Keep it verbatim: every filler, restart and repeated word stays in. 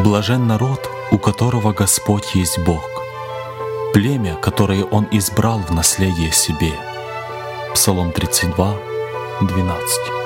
Блажен народ, у которого Господь есть Бог, племя, которое Он избрал в наследие себе. Псалом тридцать два, двенадцать.